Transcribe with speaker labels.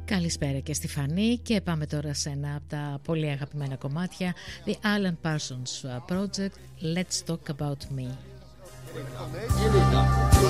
Speaker 1: Καλησπέρα και στη Φανή και πάμε τώρα σε ένα από τα πολύ αγαπημένα κομμάτια, The Alan Parsons Project, Let's Talk About Me.